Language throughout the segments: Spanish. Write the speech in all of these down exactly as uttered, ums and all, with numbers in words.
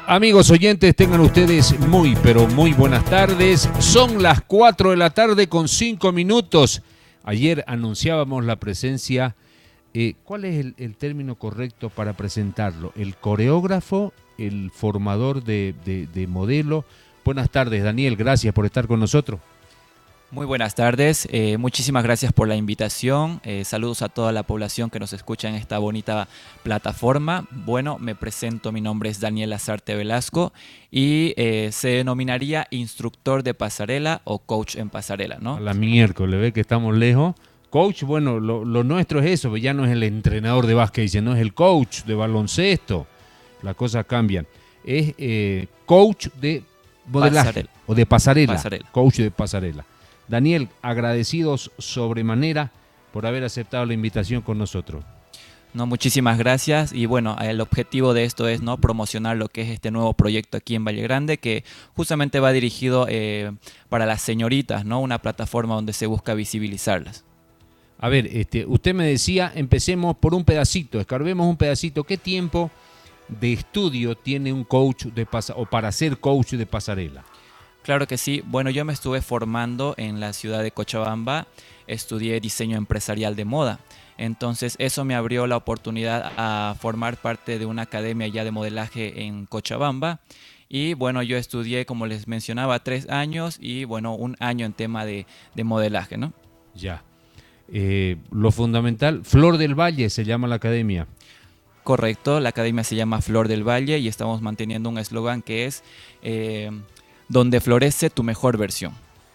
Amigos oyentes, tengan ustedes muy, pero muy buenas tardes. Son las cuatro de la tarde con cinco minutos. Ayer anunciábamos la presencia. Eh, ¿Cuál es el, el término correcto para presentarlo? ¿El coreógrafo? ¿El formador de, de, de modelo? Buenas tardes, Daniel. Gracias por estar con nosotros. Muy buenas tardes, eh, muchísimas gracias por la invitación, eh, saludos a toda la población que nos escucha en esta bonita plataforma. Bueno, me presento, mi nombre es Daniel Lazarte Velasco y eh, se denominaría instructor de pasarela o coach en pasarela, ¿no? A la miércoles, ve que estamos lejos. Coach, bueno, lo, lo nuestro es eso, ya no es el entrenador de básquet, dice, no es el coach de baloncesto, las cosas cambian. Es eh, coach de modelaje pasarela. o de pasarela, pasarela, coach de pasarela. Daniel, agradecidos sobremanera por haber aceptado la invitación con nosotros. No, muchísimas gracias y bueno, el objetivo de esto es no promocionar lo que es este nuevo proyecto aquí en Valle Grande, que justamente va dirigido eh, para las señoritas, ¿no? Una plataforma donde se busca visibilizarlas. A ver, este, usted me decía, empecemos por un pedacito, escarbemos un pedacito. ¿Qué tiempo de estudio tiene un coach de pasa- o para ser coach de pasarela? Claro que sí. Bueno, yo me estuve formando en la ciudad de Cochabamba, estudié diseño empresarial de moda. Entonces eso me abrió la oportunidad a formar parte de una academia ya de modelaje en Cochabamba. Y bueno, yo estudié, como les mencionaba, tres años y bueno, un año en tema de, de modelaje, ¿no? Ya. Eh, lo fundamental, Flor del Valle se llama la academia. Correcto, la academia se llama Flor del Valle y estamos manteniendo un eslogan que es... Eh, donde florece tu mejor versión.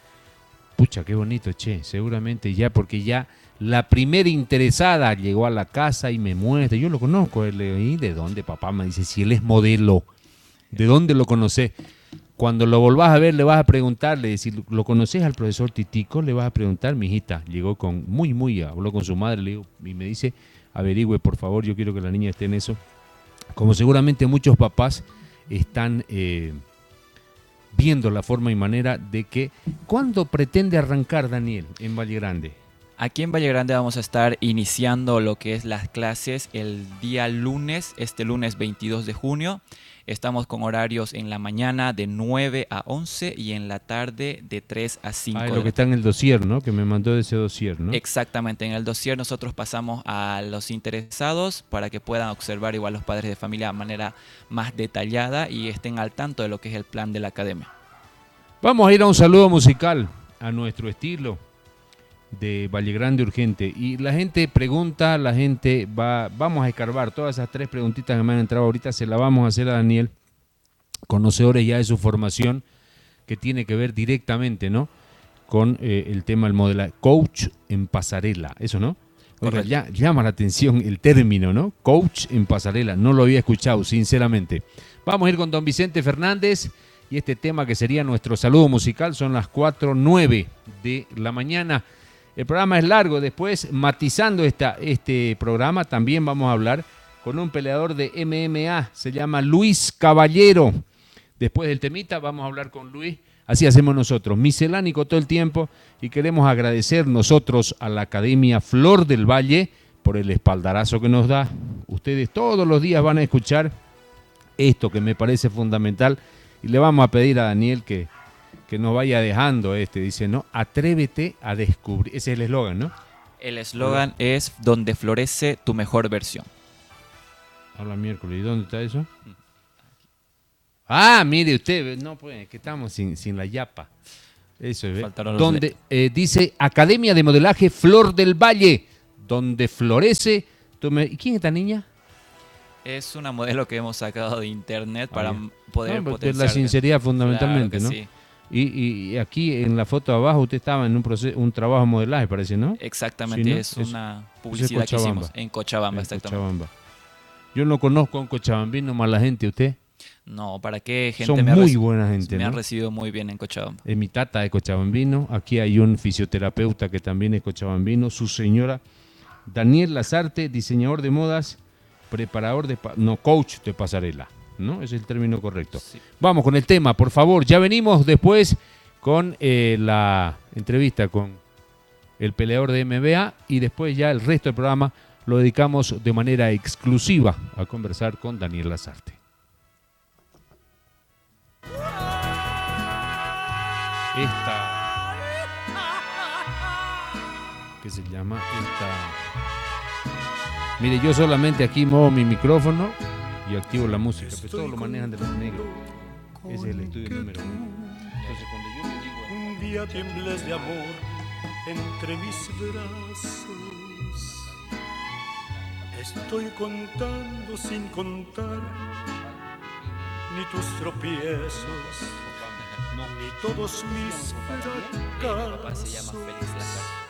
Pucha, qué bonito, che, seguramente ya, porque ya la primera interesada llegó a la casa y me muestra, yo lo conozco, él, ¿y de dónde, papá? Me dice, si él es modelo, ¿de dónde lo conoces? Cuando lo volvás a ver, le vas a preguntarle, si lo conoces al profesor Titico, le vas a preguntar, mi hijita, llegó con, muy, muy, habló con su madre, le digo, y me dice, averigüe, por favor, yo quiero que la niña esté en eso. Como seguramente muchos papás están... Eh, viendo la forma y manera de que... ¿Cuándo pretende arrancar, Daniel, en Valle Grande? Aquí en Valle Grande vamos a estar iniciando lo que es las clases el día lunes, este lunes veintidós de junio. Estamos con horarios en la mañana de nueve a once y en la tarde de tres a cinco. Ah, es lo que está en el dossier, ¿no? Que me mandó de ese dossier, ¿no? Exactamente, en el dossier nosotros pasamos a los interesados para que puedan observar igual los padres de familia de manera más detallada y estén al tanto de lo que es el plan de la academia. Vamos a ir a un saludo musical a nuestro estilo de Valle Grande Urgente. Y la gente pregunta, la gente va, vamos a escarbar todas esas tres preguntitas que me han entrado ahorita, se las vamos a hacer a Daniel, conocedores ya de su formación, que tiene que ver directamente, ¿no?, con eh, el tema del modelaje. Coach en pasarela, eso, ¿no? Oiga, ya llama la atención el término, ¿no? Coach en pasarela, no lo había escuchado, sinceramente. Vamos a ir con don Vicente Fernández y este tema que sería nuestro saludo musical. Son las cuatro nueve de la mañana. El programa es largo, después matizando esta, este programa también vamos a hablar con un peleador de M M A, se llama Luis Caballero. Después del temita vamos a hablar con Luis, así hacemos nosotros, miscelánico todo el tiempo, y queremos agradecer nosotros a la Academia Flor del Valle por el espaldarazo que nos da. Ustedes todos los días van a escuchar esto que me parece fundamental y le vamos a pedir a Daniel que... que nos vaya dejando este, dice, ¿no? Atrévete a descubrir. Ese es el eslogan, ¿no? El eslogan es donde florece tu mejor versión. Habla miércoles. ¿Y dónde está eso? Ah, mire usted, no pues, que estamos sin, sin la yapa. Eso es, Faltaron los donde eh, dice Academia de Modelaje Flor del Valle, donde florece tu me... ¿Y quién es esta niña? Es una modelo que hemos sacado de internet para ah, poder no, potenciar. La sinceridad fundamentalmente, claro que ¿no? Sí. Y, y aquí en la foto de abajo usted estaba en un proceso, un trabajo de modelaje, parece, ¿no? Exactamente, ¿Sí, no? es una es, publicidad es que hicimos en Cochabamba, en exactamente. Cochabamba. Yo no conozco a un cochabambino mala gente, ¿usted? No, ¿para qué gente? Son me muy ha buena gente, Me ¿no? han recibido muy bien en Cochabamba. Es mi tata de cochabambino, aquí hay un fisioterapeuta que también es cochabambino, su señora, Daniel Lazarte, diseñador de modas, preparador de, no, coach de pasarela, ¿no? Es el término correcto. Sí. Vamos con el tema, por favor, ya venimos después con eh, la entrevista con el peleador de M M A y después ya el resto del programa lo dedicamos de manera exclusiva a conversar con Daniel Lazarte. esta, ¿qué se llama? Esta. Mire, yo solamente aquí muevo mi micrófono y activo la música, pero todos lo manejan de los negros. Ese es el estudio número uno. Entonces, cuando yo le digo a... Un día tiembles de amor entre mis brazos. Estoy contando sin contar ni tus tropiezos, ni todos mis Mi papá se llama fracasos. Félix Lacar.